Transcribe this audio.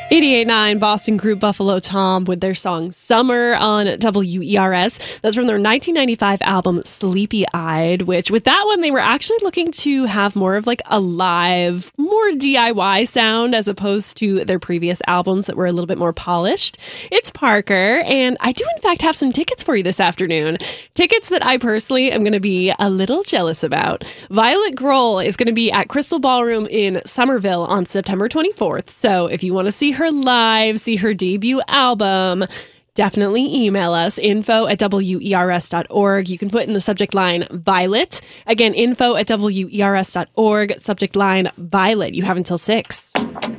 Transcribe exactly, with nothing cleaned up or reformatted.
eighty-eight point nine Boston group Buffalo Tom with their song Summer on W E R S. That's from their nineteen ninety-five album Sleepy Eyed, which with that one, they were actually looking to have more of like a live, more D I Y sound as opposed to their previous albums that were a little bit more polished. It's Parker, and I do in fact have some tickets for you this afternoon. Tickets that I personally am going to be a little jealous about. Violet Grohl is going to be at Crystal Ballroom in Somerville on September twenty-fourth. So if you want to see her live, see her debut album, definitely email us, info at W E R S dot org. You can put in the subject line Violet. Again, info at W E R S dot org, subject line Violet. You have until six.